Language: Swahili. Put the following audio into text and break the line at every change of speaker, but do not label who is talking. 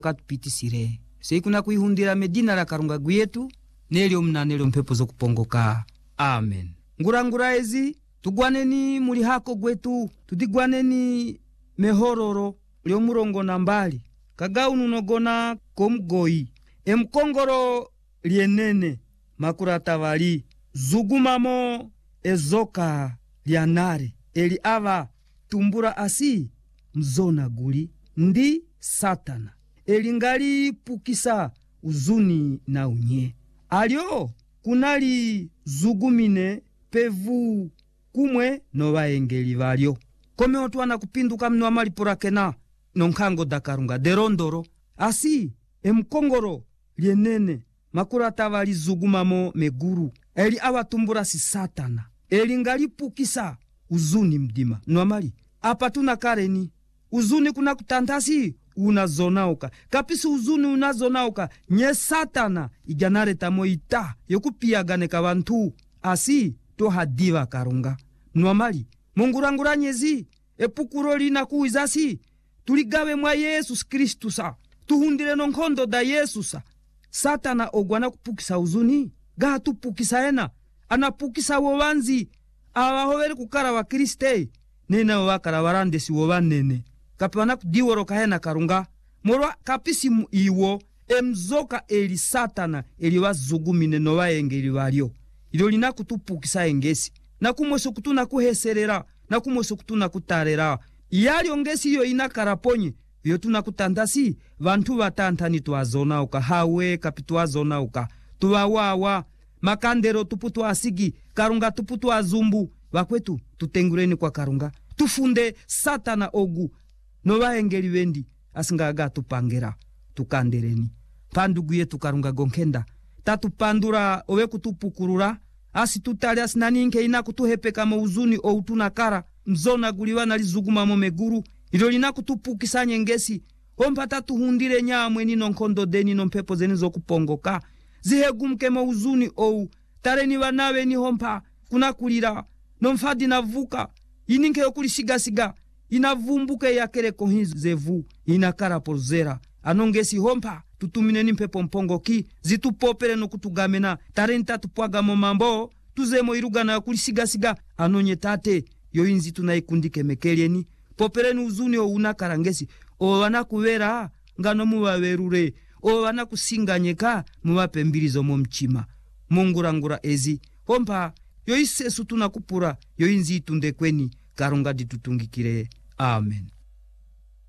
katupitisire seikuna kuihundira medina la karunga gwetu nelio mnanelio mpepo zo kupongoka. Amen. Ngurangura ezi tugwaneni muli hako gwetu, tudigwaneni mehororo lio murongo na mbali kagaunu nogona komgoi emkongoro lienene makurata wali zugumamo ezoka lianare eli ava tumbura asi mzona guli ndi Satana elingali pukisa uzuni na unye alio kunali zugumine pevu kumwe no waengeli valio kome otwana kupinduka mnu amalipura kena nonkango dakarunga derondoro asi emkongoro lienene makurata wali zugumamo meguru eli awatumbura si Satana elingali pukisa uzuni mdima noamali apa tunakareni uzuni kuna kutantasi unazonauka kapisi uzuni unazonauka nye Satana ijanare tamo ita yokupiagane kabantu asi to hadiva karunga noamali mungurangura nyezi epukuro lina kuizasi tuligawe mwa Yesu Kristu sa tuhundire nonkondo da Yesu sa Satana ogwana kupukisa uzuni gaha tupukisa ena anapukisa wowanzi awahoveri kukara wa Kriste nena wakara warandesi wowanene kapana kudiworo kahena karunga morwa kapisi iwo emzoka eli Satana eli wazugumine no waengeli walio ilo lina kutupukisa engesi na kumweso kutuna kuheserera na kumweso kutuna kutarera yali ongesi yo ina karaponye yo tuna kutandasi vantu watantani tuwazona uka hawe kapituwazona uka tuwawawa makandero tuputu asigi karunga tuputu azumbu wakwetu tutengureni kwa karunga tufunde Satana ogu no waengeli wendi asingaga tupangera tukandereni pandugu yetu karunga gonkenda tatupandura owe kutupukurura asi tutali asinaninke ina kutuhepeka mauzuni o utunakara mzona guliwana lizuguma momeguru ilo lina kutupukisa nyengesi hompa tatuhundire nyamwe nino nkondo deni no mpepo zenizo kupongoka zihegumke mauzuni ou tareni wanawe ni hompa kuna kulira no mfadi navuka ininke yokulisiga inavumbuke yakere kohinzi zevu inakara pozera anongesi hompa tutumine ni mpepo mpongoki zitupopere no kutugamena tareni tatupwaga momambo tuzemo irugana yokulisiga anonye tate yoinzi tunaikundike mekelieni popereni uzuni o unakarangesi o wanakuvera ngano muwawerure o wanakusinganyeka muwapembirizo momchima mungurangura ezi hompa yoisesu tunakupura yoinzi tundekweni karunga ditutungikire. Amen.